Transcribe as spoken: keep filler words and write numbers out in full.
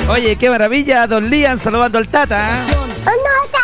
Oye, qué maravilla, don Lian saludando al Tata. Oh, no,